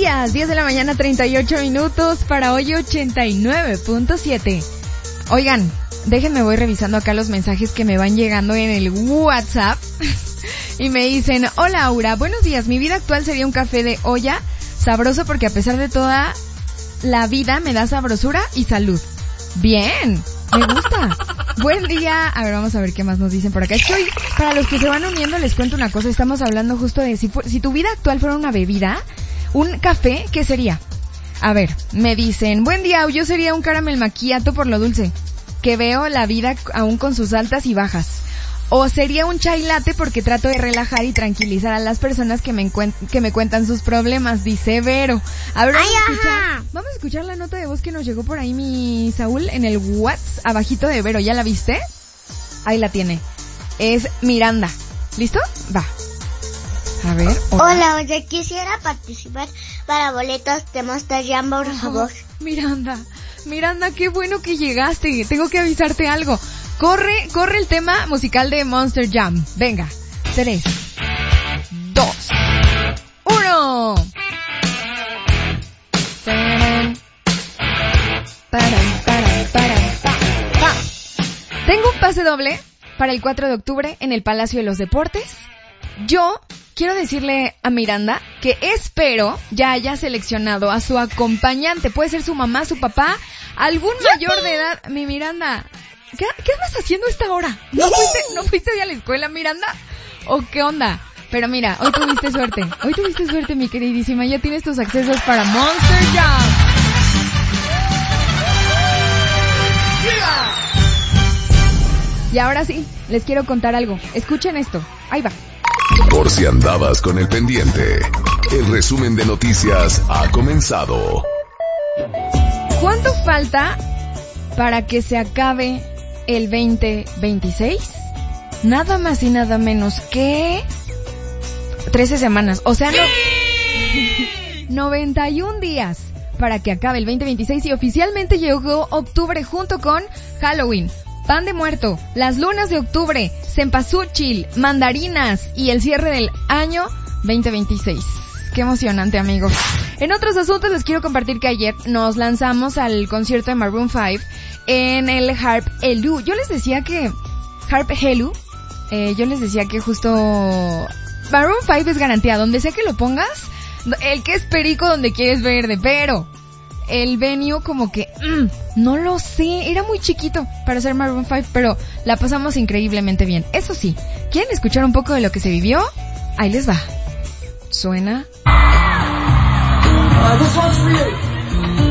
días, 10 de la mañana, 38 minutos, para hoy 89.7. Oigan, déjenme, voy revisando acá los mensajes que me van llegando en el WhatsApp. Y me dicen, hola Aura, buenos días, mi vida actual sería un café de olla, sabroso porque a pesar de toda la vida me da sabrosura y salud. Bien, me gusta. Buen día. A ver, vamos a ver qué más nos dicen por acá. Estoy, para los que se van uniendo, les cuento una cosa. Estamos hablando justo de si tu vida actual fuera una bebida, un café, ¿qué sería? A ver, me dicen, buen día, yo sería un caramel macchiato por lo dulce, que veo la vida aún con sus altas y bajas. O sería un chai latte porque trato de relajar y tranquilizar a las personas que me cuentan sus problemas, dice Vero. A ver, vamos a escuchar la nota de voz que nos llegó por ahí mi Saúl en el WhatsApp abajito de Vero. ¿Ya la viste? Ahí la tiene. Es Miranda. ¿Listo? Va. A ver. Hola, oye, quisiera participar para boletos de Monster Jam, por favor. Miranda, qué bueno que llegaste. Tengo que avisarte algo. Corre el tema musical de Monster Jam. Venga. 3, 2, 1. Tengo un pase doble para el 4 de octubre en el Palacio de los Deportes. Yo quiero decirle a Miranda que espero ya haya seleccionado a su acompañante. Puede ser su mamá, su papá, algún mayor de edad. Mi Miranda, ¿qué andas haciendo a esta hora? ¿No fuiste hoy a la escuela, Miranda? ¿O qué onda? Pero mira, hoy tuviste suerte, mi queridísima. Ya tienes tus accesos para Monster Jam. Y ahora sí, les quiero contar algo. Escuchen esto. Ahí va. Por si andabas con el pendiente, el resumen de noticias ha comenzado. ¿Cuánto falta para que se acabe el 2026? Nada más y nada menos que 13 semanas. O sea, 91 días para que acabe el 2026 y oficialmente llegó octubre junto con Halloween, Pan de Muerto, las lunas de octubre, cempasúchil, mandarinas y el cierre del año 2026. Qué emocionante, amigos. En otros asuntos les quiero compartir que ayer nos lanzamos al concierto de Maroon 5 en el Harp Helu. Yo les decía que justo Maroon 5 es garantía. Donde sea que lo pongas, el que es perico donde quieres verde, pero el venue como que, no lo sé, era muy chiquito para ser Maroon 5, pero la pasamos increíblemente bien. Eso sí, ¿quieren escuchar un poco de lo que se vivió? Ahí les va. Suena.